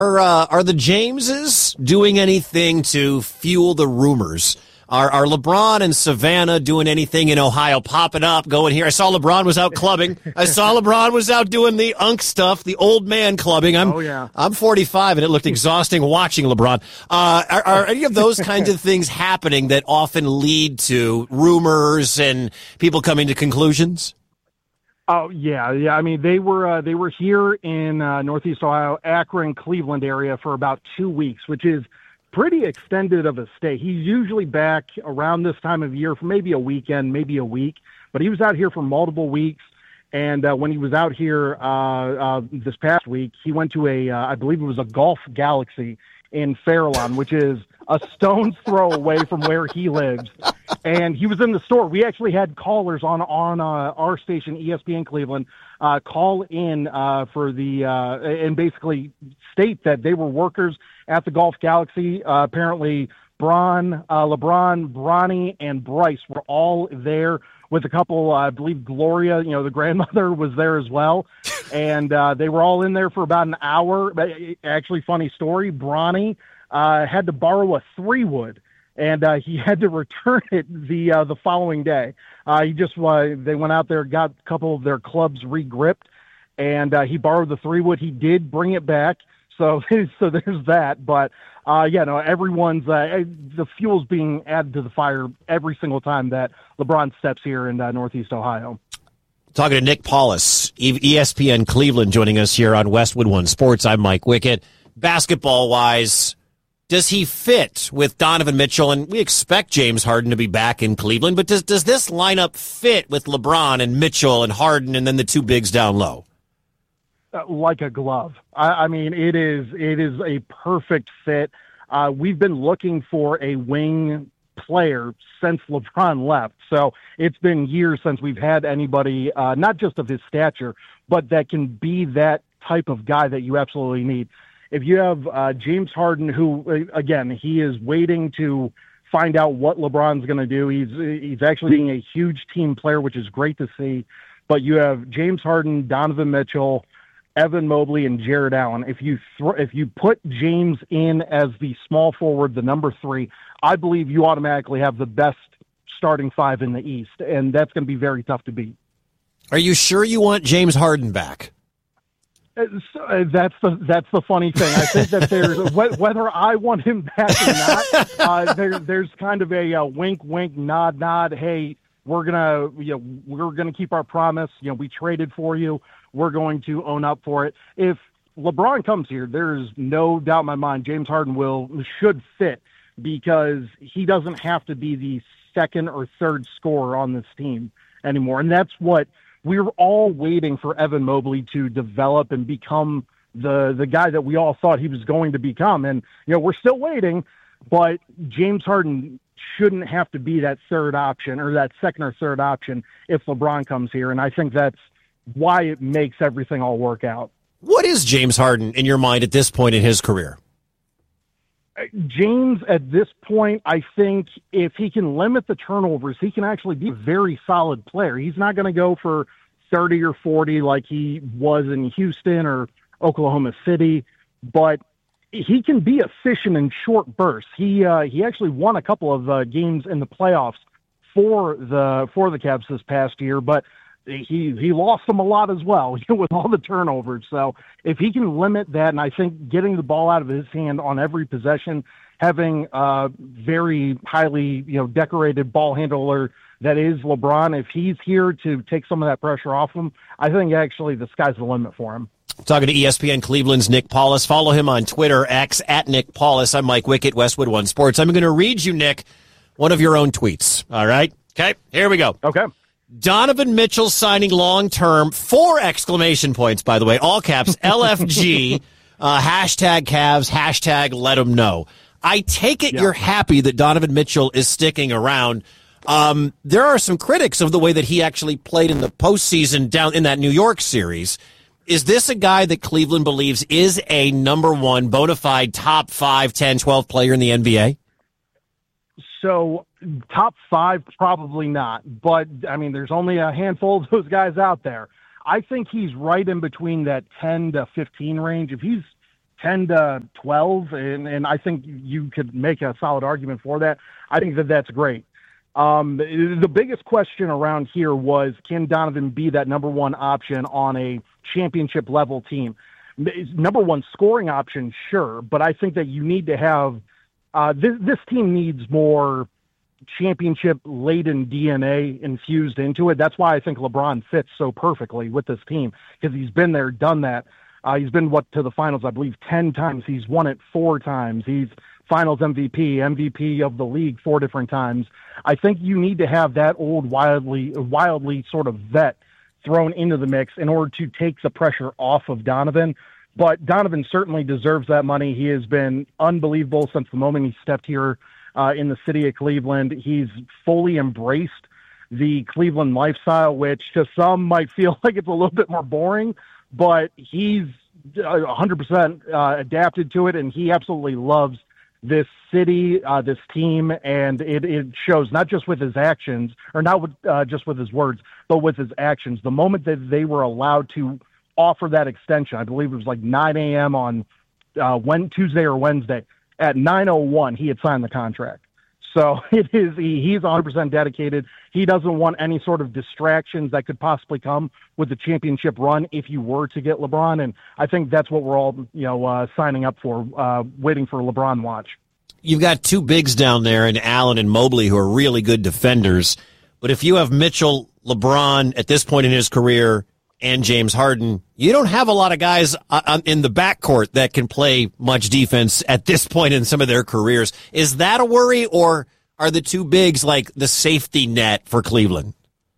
Are the Jameses doing anything to fuel the rumors? Are LeBron and Savannah doing anything in Ohio, popping up, going here? I saw LeBron was out clubbing. I saw LeBron was out doing the unk stuff, the old man clubbing. I'm 45, and it looked exhausting watching LeBron. Are any of those kinds of things happening that often lead to rumors and people coming to conclusions? Oh, yeah. I mean, they were here in Northeast Ohio, Akron, Cleveland area for about 2 weeks, which is pretty extended of a stay. He's usually back around this time of year for maybe a weekend, maybe a week, but he was out here for multiple weeks. And when he was out here this past week, he went to I believe it was a Golf Galaxy in Fairlawn, which is a stone's throw away from where he lives. And he was in the store. We actually had callers on our station, ESPN Cleveland, call in for and basically state that they were workers at the Golf Galaxy. Apparently, LeBron, Bronny, and Bryce were all there with a couple. I believe Gloria, the grandmother, was there as well. And they were all in there for about an hour. Actually, funny story, Bronny had to borrow a 3-wood. And he had to return it the following day. They went out there, got a couple of their clubs regripped, and he borrowed the 3-wood. He did bring it back, so there's that. But everyone's the fuel's being added to the fire every single time that LeBron steps here in Northeast Ohio. Talking to Nick Paulus, ESPN Cleveland, joining us here on Westwood One Sports. I'm Mike Wickett. Basketball-wise, does he fit with Donovan Mitchell? And we expect James Harden to be back in Cleveland, but does this lineup fit with LeBron and Mitchell and Harden and then the two bigs down low? Like a glove. I mean, it is a perfect fit. We've been looking for a wing player since LeBron left. So it's been years since we've had anybody, not just of his stature, but that can be that type of guy that you absolutely need. If you have James Harden, who, again, he is waiting to find out what LeBron's going to do. He's actually being a huge team player, which is great to see. But you have James Harden, Donovan Mitchell, Evan Mobley, and Jared Allen. If you put James in as the small forward, the number 3, I believe you automatically have the best starting 5 in the East, and that's going to be very tough to beat. Are you sure you want James Harden back? That's the funny thing. I think that there's whether I want him back or not. There's kind of a wink, nod. Hey, we're gonna keep our promise. We traded for you. We're going to own up for it. If LeBron comes here, there's no doubt in my mind James Harden should fit, because he doesn't have to be the second or third scorer on this team anymore, and that's what. We were all waiting for Evan Mobley to develop and become the guy that we all thought he was going to become. And, we're still waiting, but James Harden shouldn't have to be that third option or that second or third option if LeBron comes here. And I think that's why it makes everything all work out. What is James Harden in your mind at this point in his career? James, at this point, I think if he can limit the turnovers, he can actually be a very solid player. He's not going to go for 30 or 40 like he was in Houston or Oklahoma City, but he can be efficient in short bursts. He actually won a couple of games in the playoffs for the Cavs this past year, but he lost them a lot as well with all the turnovers. So if he can limit that, and I think getting the ball out of his hand on every possession, having a very highly decorated ball handler that is LeBron, if he's here to take some of that pressure off him, I think actually the sky's the limit for him. Talking to ESPN Cleveland's Nick Paulus. Follow him on Twitter, X, @Nick Paulus. I'm Mike Wickett, Westwood One Sports. I'm going to read you, Nick, one of your own tweets. All right? Okay, here we go. Okay. Donovan Mitchell signing long-term, 4 exclamation points, by the way, all caps, LFG, hashtag Cavs, hashtag let them know. I take it You're happy that Donovan Mitchell is sticking around. There are some critics of the way that he actually played in the postseason down in that New York series. Is this a guy that Cleveland believes is a number 1 bona fide top 5, 10, 12 player in the NBA? So top 5, probably not. But, I mean, there's only a handful of those guys out there. I think he's right in between that 10 to 15 range. If he's 10-12, and I think you could make a solid argument for that. I think that's great. The biggest question around here was, can Donovan be that number one option on a championship level team? Number one scoring option, sure, but I think that you need to have this team needs more championship-laden DNA infused into it. That's why I think LeBron fits so perfectly with this team, because he's been there, done that. He's been to the finals, I believe, 10 times. He's won it 4 times. He's finals MVP of the league 4 different times. I think you need to have that old, wildly sort of vet thrown into the mix in order to take the pressure off of Donovan. But Donovan certainly deserves that money. He has been unbelievable since the moment he stepped here in the city of Cleveland. He's fully embraced the Cleveland lifestyle, which to some might feel like it's a little bit more boring, but he's 100% adapted to it, and he absolutely loves this city, this team, and it shows not just with his actions, or not just with his words, but with his actions. The moment that they were allowed to offer that extension, I believe it was like 9 a.m. on Tuesday or Wednesday, at 9:01 he had signed the contract. So he's 100% dedicated. He doesn't want any sort of distractions that could possibly come with the championship run if you were to get LeBron. And I think that's what we're all, signing up for, waiting for LeBron watch. You've got 2 bigs down there in Allen and Mobley who are really good defenders. But if you have Mitchell, LeBron at this point in his career, and James Harden, you don't have a lot of guys in the backcourt that can play much defense at this point in some of their careers. Is that a worry, or are the 2 bigs like the safety net for Cleveland?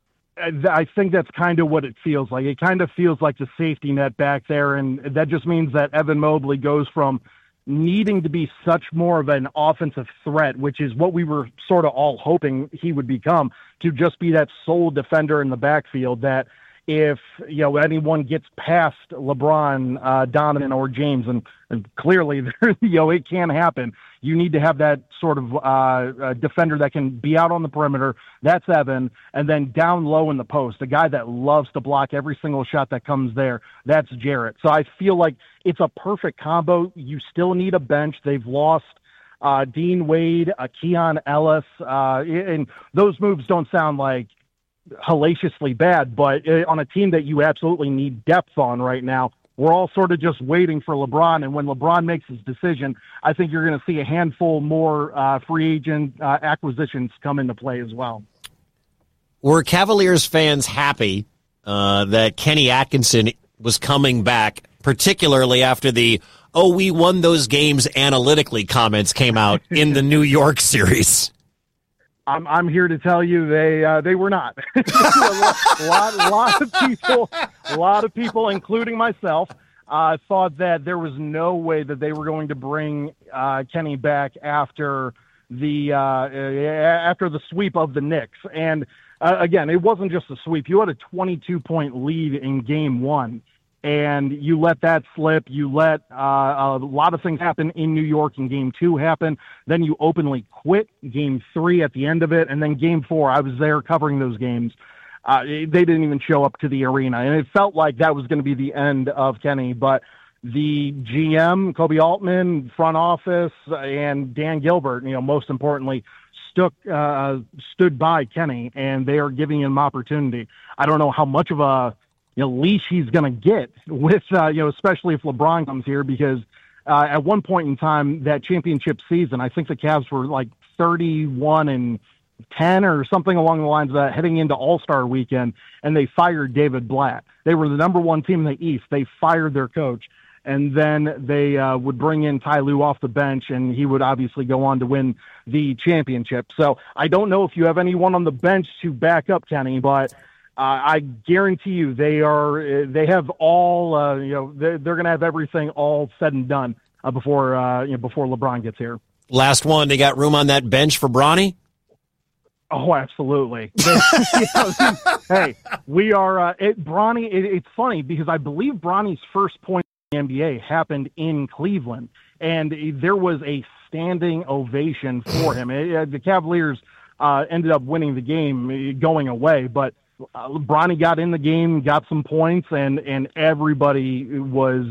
I think that's kind of what it feels like. It kind of feels like the safety net back there, and that just means that Evan Mobley goes from needing to be such more of an offensive threat, which is what we were sort of all hoping he would become, to just be that sole defender in the backfield that if anyone gets past LeBron, Donovan, or James, and clearly it can happen, you need to have that sort of defender that can be out on the perimeter. That's Evan, and then down low in the post, a guy that loves to block every single shot that comes there. That's Jarrett. So I feel like it's a perfect combo. You still need a bench. They've lost Dean Wade, Keon Ellis, and those moves don't sound like hellaciously bad, but on a team that you absolutely need depth on right now, we're all sort of just waiting for LeBron. And when LeBron makes his decision, I think you're going to see a handful more free agent acquisitions come into play as well. Were Cavaliers fans happy that Kenny Atkinson was coming back, particularly after the we won those games analytically comments came out in the New York series? I'm here to tell you they were not. a lot of people, including myself, thought that there was no way that they were going to bring Kenny back after the sweep of the Knicks. And again, it wasn't just a sweep. You had a 22-point lead in Game 1. And you let that slip. You let a lot of things happen in New York in Game 2 happen. Then you openly quit Game 3 at the end of it. And then Game 4, I was there covering those games. They didn't even show up to the arena. And it felt like that was going to be the end of Kenny. But the GM, Kobe Altman, front office, and Dan Gilbert, most importantly, stood by Kenny. And they are giving him opportunity. I don't know how much of a leash he's going to get with, especially if LeBron comes here, because at one point in time, that championship season, I think the Cavs were like 31-10 or something along the lines of that heading into All-Star weekend, and they fired David Blatt. They were the number 1 team in the East. They fired their coach, and then they would bring in Ty Lue off the bench, and he would obviously go on to win the championship. So I don't know if you have anyone on the bench to back up Kenny, but I guarantee you they have all, they're going to have everything all said and done before LeBron gets here. Last one, they got room on that bench for Bronny? Oh, absolutely. Hey, we are, Bronny, it's funny because I believe Bronny's first point in the NBA happened in Cleveland, and there was a standing ovation for him. The Cavaliers ended up winning the game going away, but Bronny got in the game, got some points, and everybody was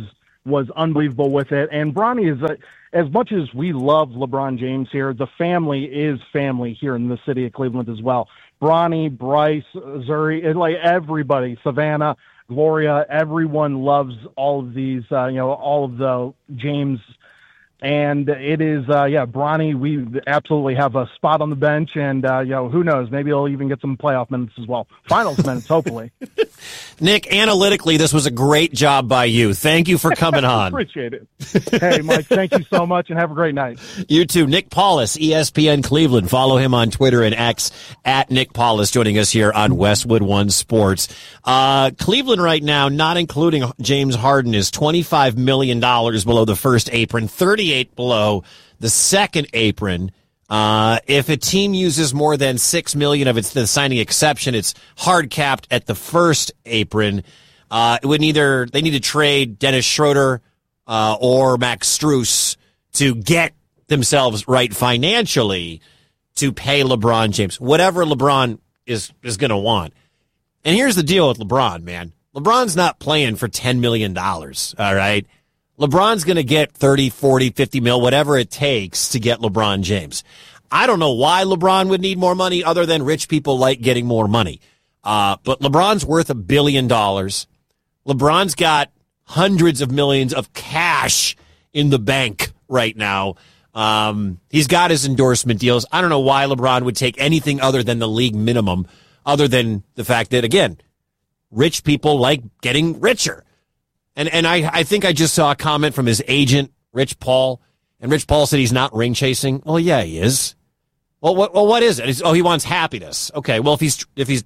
was unbelievable with it. And Bronny is as much as we love LeBron James here, the family is family here in the city of Cleveland as well. Bronny, Bryce, Zuri, like everybody, Savannah, Gloria, everyone loves all of these, all of the James. And it is, Bronny, we absolutely have a spot on the bench. And, who knows? Maybe he'll even get some playoff minutes as well. Finals minutes, hopefully. Nick, analytically, this was a great job by you. Thank you for coming on. Appreciate it. Hey, Mike, thank you so much, and have a great night. You too. Nick Paulus, ESPN Cleveland. Follow him on Twitter and X at Nick Paulus, joining us here on Westwood One Sports. Cleveland right now, not including James Harden, is $25 million below the first apron, 38 below the second apron. If a team uses more than $6 million of the signing exception, it's hard capped at the first apron. It would they need to trade Dennis Schroeder, or Max Strus to get themselves right financially to pay LeBron James, whatever LeBron is going to want. And here's the deal with LeBron, man. LeBron's not playing for $10 million. All right. LeBron's going to get 30, 40, 50 mil, whatever it takes to get LeBron James. I don't know why LeBron would need more money other than rich people like getting more money. But LeBron's worth $1 billion. LeBron's got hundreds of millions of cash in the bank right now. He's got his endorsement deals. I don't know why LeBron would take anything other than the league minimum, other than the fact that, again, rich people like getting richer. And I think I just saw a comment from his agent, Rich Paul, and Rich Paul said he's not ring chasing. Well, yeah, he is. Well, what is it? He wants happiness. Okay, well, if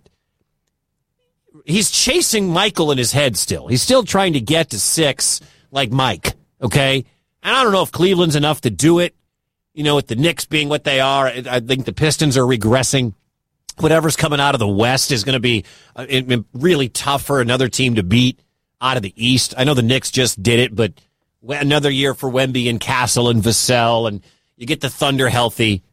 he's chasing Michael in his head still. He's still trying to get to 6 like Mike, okay? And I don't know if Cleveland's enough to do it, with the Knicks being what they are. I think the Pistons are regressing. Whatever's coming out of the West is going to be really tough for another team to beat out of the East. I know the Knicks just did it, but another year for Wemby and Castle and Vassell, and you get the Thunder healthy.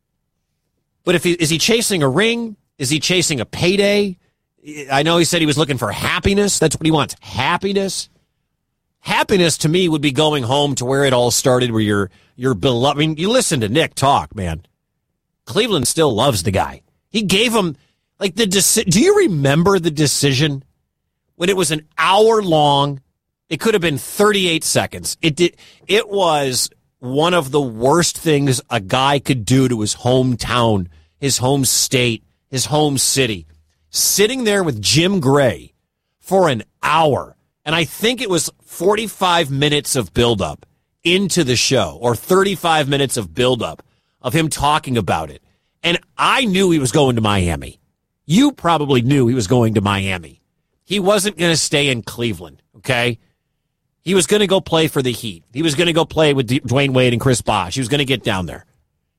But is he chasing a ring? Is he chasing a payday? I know he said he was looking for happiness. That's what he wants, happiness. Happiness to me would be going home to where it all started, where you're beloved. I mean, you listen to Nick talk, man. Cleveland still loves the guy. He gave him, do you remember the decision? When it was an hour long, it could have been 38 seconds. It was one of the worst things a guy could do to his hometown, his home state, his home city. Sitting there with Jim Gray for an hour. And I think it was 45 minutes of buildup into the show, or 35 minutes of buildup of him talking about it. And I knew he was going to Miami. You probably knew he was going to Miami. He wasn't going to stay in Cleveland, okay? He was going to go play for the Heat. He was going to go play with Dwayne Wade and Chris Bosh. He was going to get down there.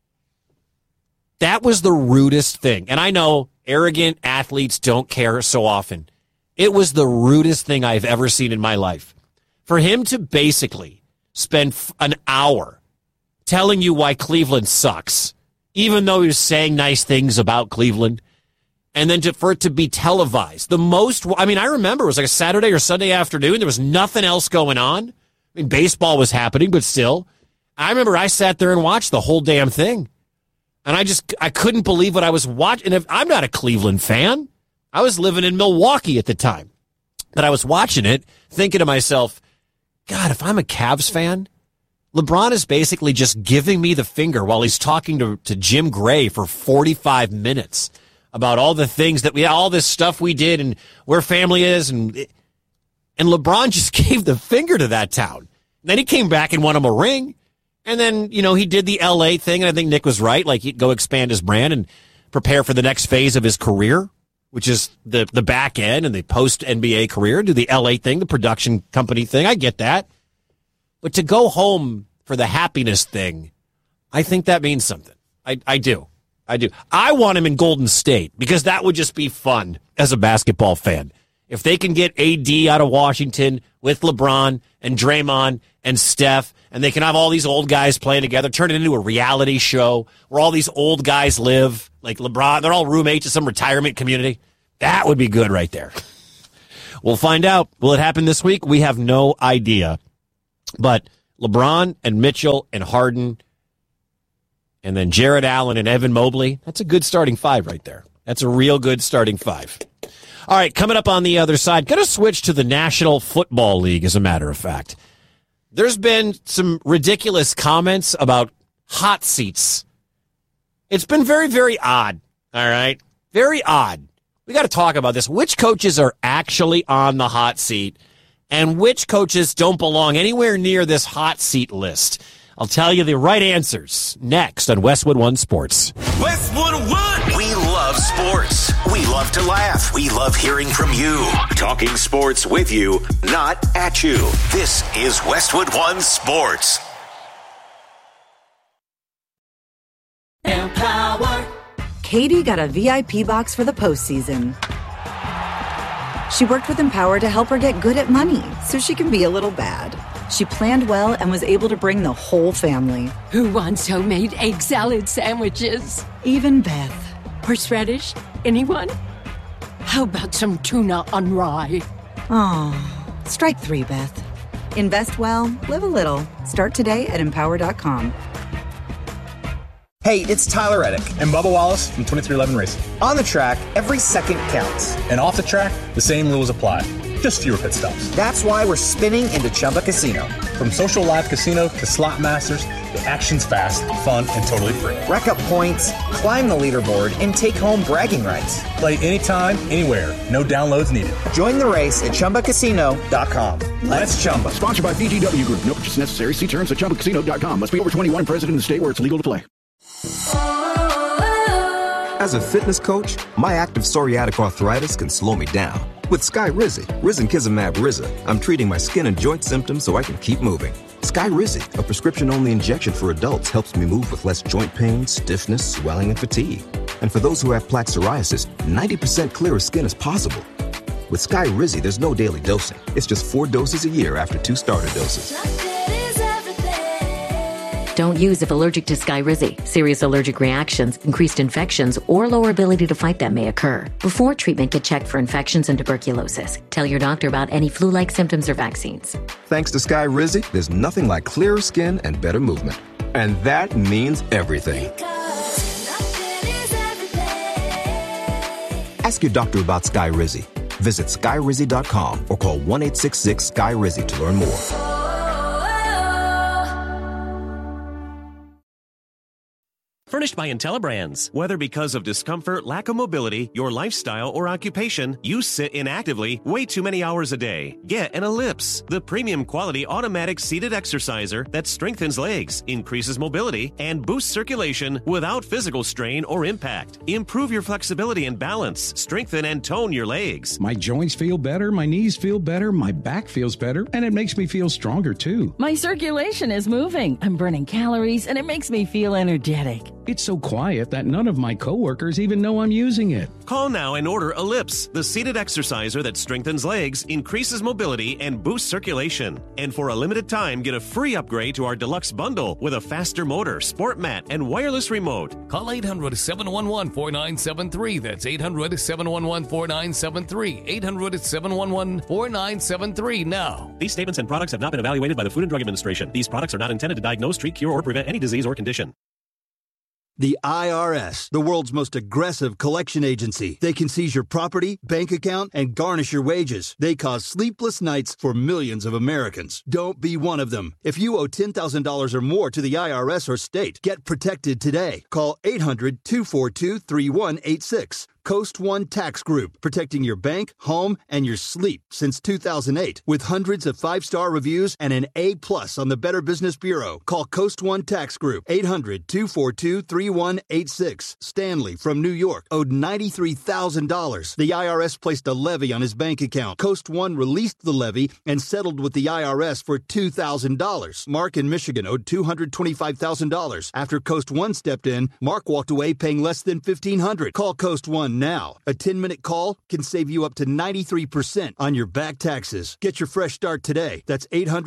That was the rudest thing. And I know arrogant athletes don't care so often. It was the rudest thing I've ever seen in my life. For him to basically spend an hour telling you why Cleveland sucks, even though he was saying nice things about Cleveland, and then for it to be televised. I remember it was like a Saturday or Sunday afternoon. There was nothing else going on. I mean, baseball was happening, but still. I remember I sat there and watched the whole damn thing. And I couldn't believe what I was watching. And I'm not a Cleveland fan. I was living in Milwaukee at the time. But I was watching it, thinking to myself, God, if I'm a Cavs fan, LeBron is basically just giving me the finger while he's talking to Jim Gray for 45 minutes. About all the things all this stuff we did and where family is. And LeBron just gave the finger to that town. And then he came back and won him a ring. And then, he did the LA thing. And I think Nick was right. Like, he'd go expand his brand and prepare for the next phase of his career, which is the back end and the post-NBA career. Do the LA thing, the production company thing. I get that. But to go home for the happiness thing, I think that means something. I do. I want him in Golden State because that would just be fun as a basketball fan. If they can get AD out of Washington with LeBron and Draymond and Steph, and they can have all these old guys playing together, turn it into a reality show where all these old guys live, like LeBron, they're all roommates at some retirement community. That would be good right there. We'll find out. Will it happen this week? We have no idea. But LeBron and Mitchell and Harden and then Jared Allen and Evan Mobley, that's a good starting five right there. That's a real good starting five. All right, coming up on the other side, going to switch to the National Football League, as a matter of fact. There's been some ridiculous comments about hot seats. It's been very, very odd, all right? Very odd. We got to talk about this. Which coaches are actually on the hot seat and which coaches don't belong anywhere near this hot seat list? I'll tell you the right answers next on Westwood One Sports. Westwood One! We love sports. We love to laugh. We love hearing from you. Talking sports with you, not at you. This is Westwood One Sports. Empower. Katie got a VIP box for the postseason. She worked with Empower to help her get good at money so she can be a little bad. She planned well and was able to bring the whole family. Who wants homemade egg salad sandwiches? Even Beth. Horseradish? Anyone? How about some tuna on rye? Oh, strike three, Beth. Invest well, live a little. Start today at Empower.com. Hey, it's Tyler Reddick and Bubba Wallace from 2311 Racing. On the track, every second counts. And off the track, the same rules apply. Just fewer pit stops. That's why we're spinning into Chumba Casino. From social live casino to slot masters, the action's fast, fun, and totally free. Rack up points, climb the leaderboard, and take home bragging rights. Play anytime, anywhere. No downloads needed. Join the race at ChumbaCasino.com. Let's Chumba. Sponsored by VGW Group. No purchase necessary. See terms at ChumbaCasino.com. Must be over 21, present in the state where it's legal to play. As a fitness coach, my active psoriatic arthritis can slow me down. With Skyrizi, Risankizumab Riza, I'm treating my skin and joint symptoms so I can keep moving. Skyrizi, a prescription-only injection for adults, helps me move with less joint pain, stiffness, swelling, and fatigue. And for those who have plaque psoriasis, 90% clearer skin is possible. With Skyrizi, there's no daily dosing. It's just 4 doses a year after 2 starter doses. Don't use if allergic to Skyrizi. Serious allergic reactions, increased infections, or lower ability to fight them may occur. Before treatment, get checked for infections and tuberculosis. Tell your doctor about any flu-like symptoms or vaccines. Thanks to Skyrizi, there's nothing like clearer skin and better movement. And that means everything. Ask your doctor about Skyrizi. Visit Skyrizi.com or call 1-866-SKY-RIZI to learn more. Furnished by IntelliBrands. Whether because of discomfort, lack of mobility, your lifestyle, or occupation, you sit inactively way too many hours a day. Get an Ellipse, the premium quality automatic seated exerciser that strengthens legs, increases mobility, and boosts circulation without physical strain or impact. Improve your flexibility and balance. Strengthen and tone your legs. My joints feel better, my knees feel better, my back feels better, and it makes me feel stronger too. My circulation is moving. I'm burning calories, and it makes me feel energetic. It's so quiet that none of my coworkers even know I'm using it. Call now and order Ellipse, the seated exerciser that strengthens legs, increases mobility, and boosts circulation. And for a limited time, get a free upgrade to our deluxe bundle with a faster motor, sport mat, and wireless remote. Call 800-711-4973. That's 800-711-4973. 800-711-4973 now. These statements and products have not been evaluated by the Food and Drug Administration. These products are not intended to diagnose, treat, cure, or prevent any disease or condition. The IRS, the world's most aggressive collection agency. They can seize your property, bank account, and garnish your wages. They cause sleepless nights for millions of Americans. Don't be one of them. If you owe $10,000 or more to the IRS or state, get protected today. Call 800-242-3186. Coast One Tax Group, protecting your bank, home, and your sleep since 2008. With hundreds of 5-star reviews and an A+ on the Better Business Bureau. Call Coast One Tax Group, 800-242-3186. Stanley from New York owed $93,000. The IRS placed a levy on his bank account. Coast One released the levy and settled with the IRS for $2,000. Mark in Michigan owed $225,000. After Coast One stepped in, Mark walked away paying less than $1,500. Call Coast One now. A 10-minute call can save you up to 93% on your back taxes. Get your fresh start today. That's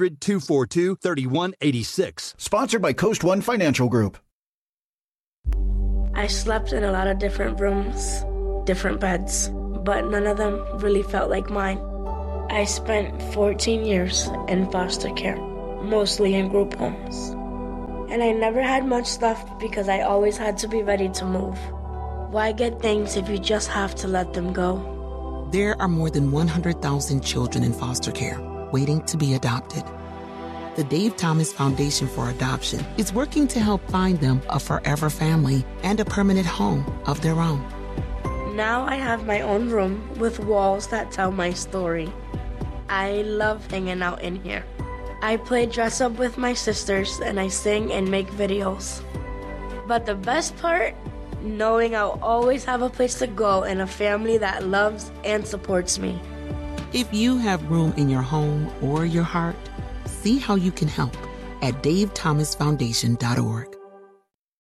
800-242-3186. Sponsored by Coast One Financial Group. I slept in a lot of different rooms, different beds, but none of them really felt like mine. I spent 14 years in foster care. mostly in group homes. And I never had much stuff because I always had to be ready to move. Why get things if you just have to let them go? There are more than 100,000 children in foster care waiting to be adopted. The Dave Thomas Foundation for Adoption is working to help find them a forever family and a permanent home of their own. Now I have my own room with walls that tell my story. I love hanging out in here. I play dress up with my sisters and I sing and make videos. But the best part? Knowing I'll always have a place to go and a family that loves and supports me. If you have room in your home or your heart, see how you can help at davethomasfoundation.org.